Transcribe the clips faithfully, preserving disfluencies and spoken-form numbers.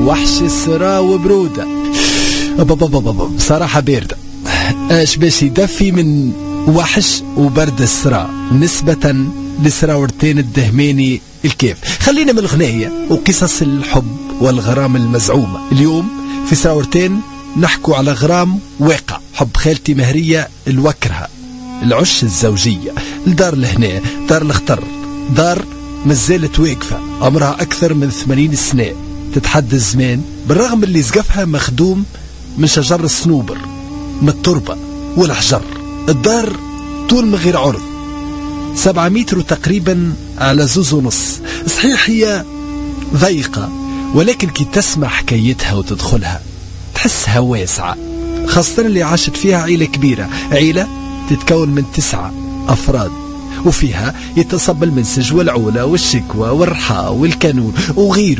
وحش السرا وبرودة بصراحة باردة. اش باش يدفي من وحش وبرد السرا نسبة لسراورتين الدهماني الكيف. خلينا من الغنية وقصص الحب والغرام المزعومة. اليوم في سراورتين نحكوا على غرام واقع، حب خالتي مهرية الوكرها، العش الزوجية، الدار لهنا دار الخطر، دار مازالت واقفة عمرها أكثر من ثمانين سنة، تتحدى الزمان بالرغم اللي زقفها مخدوم من شجر الصنوبر من التربة والحجر. الدار طول من غير عرض سبعة متر تقريبا على زوز ونص. صحيح هي ضيقة ولكن كي تسمع حكايتها وتدخلها تحسها واسعة، خاصة اللي عاشت فيها عيلة كبيرة، عيلة تتكون من تسعة أفراد وفيها يتصب المنسج والعولة والشكوى والرحاء والكانون وغيره.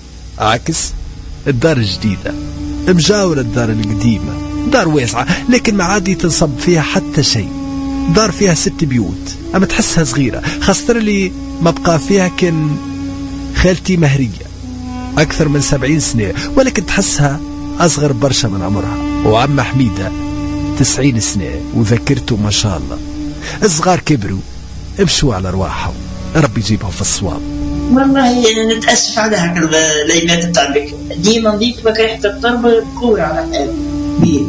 عكس الدار الجديدة مجاورة الدار القديمة، دار واسعة لكن ما عادي تنصب فيها حتى شيء. دار فيها ست بيوت أما تحسها صغيرة، خاصة اللي ما بقى فيها كان خالتي مهرية أكثر من سبعين سنة ولكن تحسها أصغر برشا من عمرها. وعم حميدة تسعين سنة وذكرته ما شاء الله. الصغار كبروا امشوا على رواحهم، ربي يجيبهم في الصواب. والله نتأسف على هكا الليلات بتاعك ديما نضيف بك ريحة التربة قوية على حالي بيدي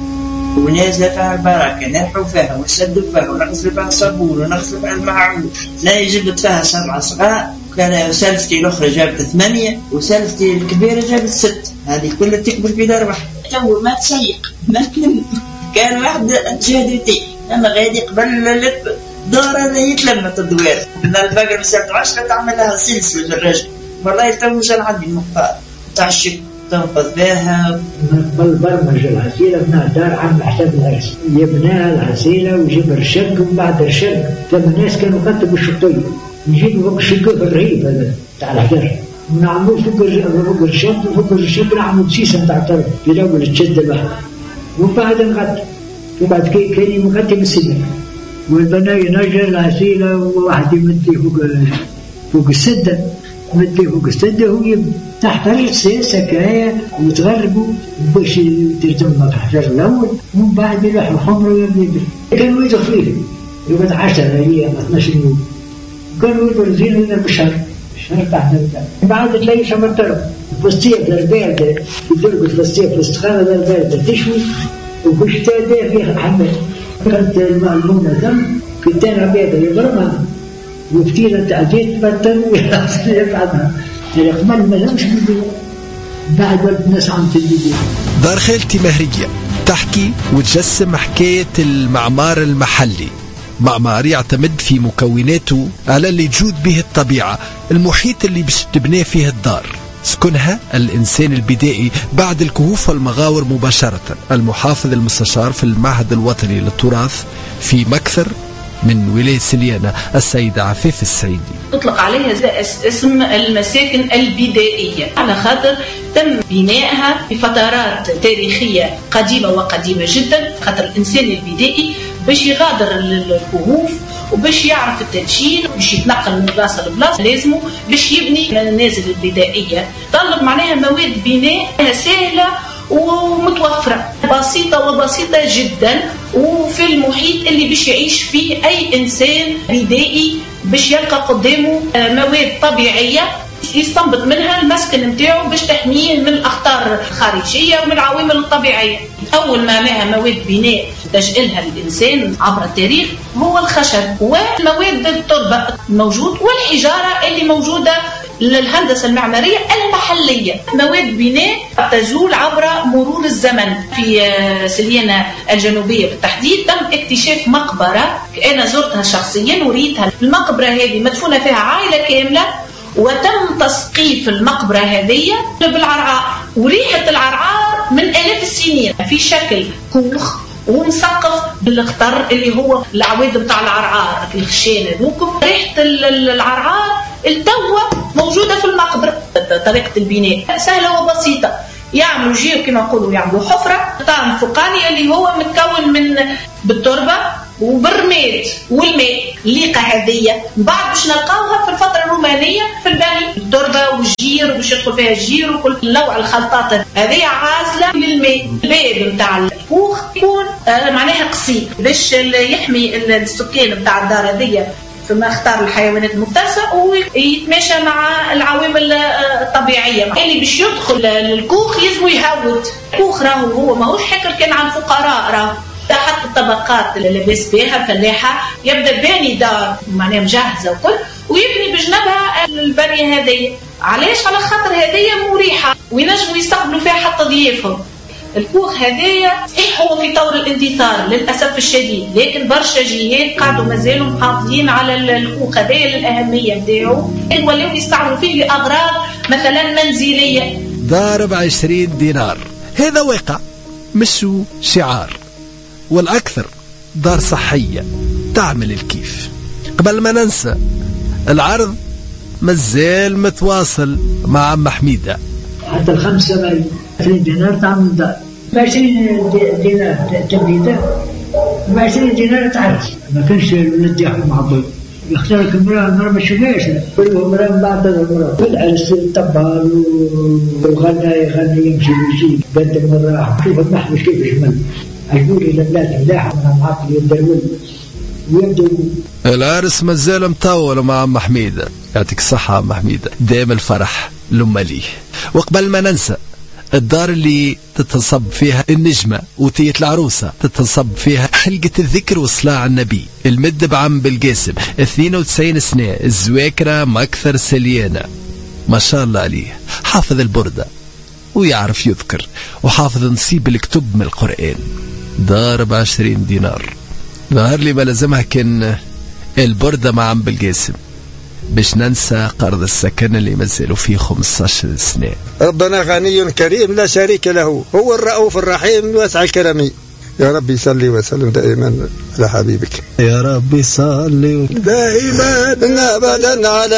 ونازلة فيها البركة، نرحوا فيها ونسدوا فيها ونغسل فيها صابون ونغسل فيها المعون. لا جبت فيها سبعة صغار، كان سالفتي الأخرى جابت ثمانية وسالفتي الكبيرة جابت ست، هذه كلها تكبر في دار واحد. تو ما تسيق ما تلم، كان واحد جهدتين أما غادي قبل دار اللي يتلمت الدوار من الباقي مسافة عشرة تعملها سلسلة للرجل. والله تو مش عندي النقطة تاع الشك تنقذ بها. قبل برمج العسيلة بناء دار عمل حساب العرس، يبناها العسيلة ويجيب الرشق ومن بعد الرشق ثم الناس كانوا كتبوا الشقية نجيبوا فوق الشقة في الرهيب هذا تاع الحجر ونعملوا فوق فوق الرشق وفوق الرشق نعملوا سيسة تاع الطرف في الأول تشد الواحد ومن بعد نغطي وبعد كي كان مغطي بالسنة والبناية نجر العسيلة وواحد يمدي فوق فوق السدة مدي فوق السدة هو تحت الرصاص سكاية وتغربوا باش ترتم الحجر الأول ومن بعد يلوحوا حمر ويبني كانوا يدخلوا فيه يقعد عشرة هي اثناش يوم كانوا يبرزين لنا بالشهر الشهر تحت البتاع. بعد تلاقي شمر طرف فستية الباردة يدرقوا الفستية في الاستخانة الباردة تشوي وكل شتاء فيها حمل. كانت المؤمنة ذم كنت أنا عبيدة يضربها وفتيلة تعجيت بطل ويبعدها الإقبال ما لمش بدي بعد ولد الناس عم تلبي. دار خالتي مهرية تحكي وتجسم حكاية المعمار المحلي، معمار يعتمد في مكوناته على اللي تجود به الطبيعة، المحيط اللي باش تبني فيه الدار، سكنها الإنسان البدائي بعد الكهوف والمغاور مباشرة. المحافظ المستشار في المعهد الوطني للتراث في مكثر من ولاية سليانة السيدة عفيف السعيدي تطلق عليها اسم المساكن البدائية على خاطر تم بنائها في فترات تاريخية قديمة وقديمة جدا، خاطر الإنسان البدائي باش يغادر الكهوف وباش يعرف التدشين باش يتنقل من بلاصة لبلاصة لازمه باش يبني المنازل البدائية. طلب معناها مواد بناء سهلة ومتوفرة بسيطة وبسيطة جدا وفي المحيط اللي باش يعيش فيه أي إنسان بدائي باش يلقى قدامه مواد طبيعية يستنبط منها المسكن نتاعو باش تحميه من الأخطار الخارجية ومن العوامل الطبيعية. أول ما معها مواد بناء تشغلها الإنسان عبر التاريخ هو الخشب والمواد التربة الموجود والحجارة اللي موجودة للهندسة المعمارية المحلية. مواد بناء تزول عبر مرور الزمن. في سليانة الجنوبية بالتحديد تم اكتشاف مقبرة أنا زرتها شخصيا وريتها. المقبرة هذه مدفونة فيها عائلة كاملة وتم تسقيف المقبرة هذه بالعرعار وريحة العرعار من آلاف السنين في شكل كوخ ومسقف بالخطر اللي هو العواد بتاع العرعار الخشان هذوكم. ريحة العرعار التوة موجودة في المقبرة. طريقة البناء سهلة وبسيطة، يعملوا جيو كما نقولوا يعملوا حفرة طعم فوقاني اللي هو متكون من بالتربة وبالرماد والماء. الليقة هذه بعد باش نلقاوها في الفترة الرومانية في البني، التربة والجير وباش يدخل فيها الجير وكل نوع الخلطات هذه عازلة للماء. الباب نتاع الكوخ يكون آه معناها قصير باش يحمي السكان نتاع الدار هذه ثم اختار الحيوانات المفترسة ويتماشى مع العوامل الطبيعية. اللي باش يدخل للكوخ يلزم يهود. الكوخ راهو هو ماهوش حكر كان عن فقراء، راهو حتى الطبقات اللي لاباس بها الفلاحة يبدا باني دار معناها مجهزة وكل ويبني بجنبها البنية هذه. علاش؟ على خاطر هذه مريحة وينجموا يستقبلوا فيها حتى ضيافهم. الكوخ هذايا صحيح هو في طور الاندثار للأسف الشديد، لكن برشا جهات قاعدوا مازالوا محافظين على الكوخ هذايا للأهمية نتاعو، ولاو يستعملوا فيه لأغراض مثلا منزلية. دار بعشرين دينار هذا واقع مش شعار، والأكثر دار صحية تعمل الكيف. قبل ما ننسى العرض مازال متواصل مع عم حميدة. حتى الخمسة بعشرين دينار تعمل دار، بعشرين دينار تبنيته، بعشرين دينار تعرس. ما كانش الولد يحكم مع أبوي، يختار لك امرأة، المرأة ما تشوفهاش، كلهم امرأة من بعد المرأة. في العرس طبال وغنى يغني يمشي ويجي قدم مرة. شوف المحبش كيف يجمل، عجبوا لي البلاد ملاحة من معقل يدرون ويبدو. العرس مازال مطول مع عم حميدة، يعطيك الصحة عم حميدة، دائما الفرح لما ليه. وقبل ما ننسى الدار اللي تتصب فيها النجمة وتية العروسة، تتصب فيها حلقة الذكر والصلاة على النبي، المد بعم بالقاسم اثنين وتسعين سنة، الزواكرة مكثر سليانة ما شاء الله عليه، حافظ البردة ويعرف يذكر وحافظ نصيب الكتب من القرآن. دار بعشرين دينار. ظهر لي ما لازمها كان البردة مع عم بالقاسم باش ننسى قرض السكن اللي مازالوا فيه خمسة عشر سنة. ربنا غني كريم لا شريك له، هو الرؤوف الرحيم واسع الكرم. يا ربي صلي وسلم دائما على حبيبك، يا ربي صلي دائما ابدا على